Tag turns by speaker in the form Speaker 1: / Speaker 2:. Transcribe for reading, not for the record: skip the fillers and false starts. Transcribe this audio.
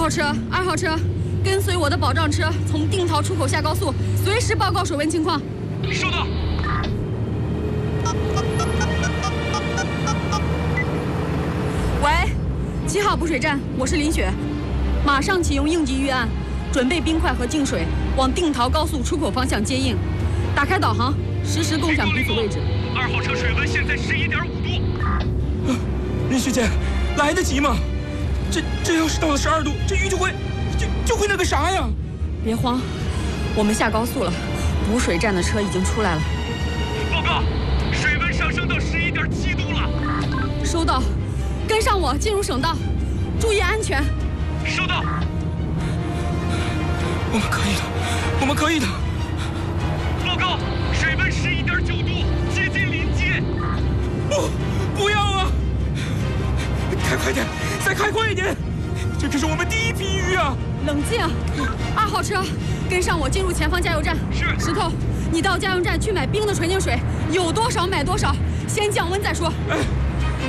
Speaker 1: 号车，2号车，跟随我的保障车从定陶出口下高速，随时报告水温情况。
Speaker 2: 收到。
Speaker 1: 喂，7号补水站，我是林雪，马上启用应急预案，准备冰块和净水，往定陶高速出口方向接应。打开导航，实时共享彼此位置。
Speaker 2: 2号车水温现在11.5度。
Speaker 3: 林学姐，来得及吗？这要是到了12度，这鱼就会那个啥呀！
Speaker 1: 别慌，我们下高速了，补水站的车已经出来了。
Speaker 2: 报告，水温上升到11.7度了。
Speaker 1: 收到，跟上我进入省道，注意安全。
Speaker 2: 收到。
Speaker 3: 我们可以的，我们可以的。
Speaker 2: 报告，水温11.9度，接近临界。
Speaker 3: 不要啊！开快点，再开快一点！这可是我们第一批鱼啊！
Speaker 1: 冷静，2号车，跟上我进入前方加油站。
Speaker 2: 是。
Speaker 1: 石头，你到加油站去买冰的纯净水，有多少买多少，先降温再说。
Speaker 3: 哎。